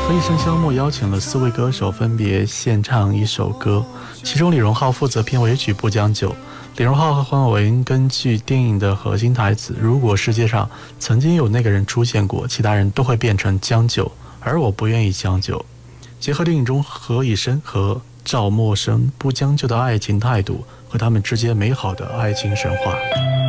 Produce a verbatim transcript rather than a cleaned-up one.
何以笙箫默邀请了四位歌手分别献唱一首歌，其中李荣浩负责片尾曲《不将就》。李荣浩和黄伟文根据电影的核心台词，如果世界上曾经有那个人出现过，其他人都会变成将就，而我不愿意将就。结合电影中何以笙和赵默笙不将就的爱情态度和他们之间美好的爱情神话。